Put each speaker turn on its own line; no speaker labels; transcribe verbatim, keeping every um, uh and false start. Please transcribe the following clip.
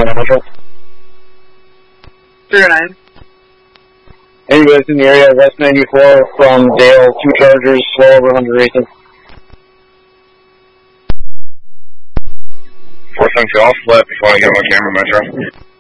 Santa Metro.
three oh nine.
Any guys in the area, West ninety-four from Dale, two Chargers, slow over one hundred racing.
four seven two, I'll flip if you want to get on camera, Metro.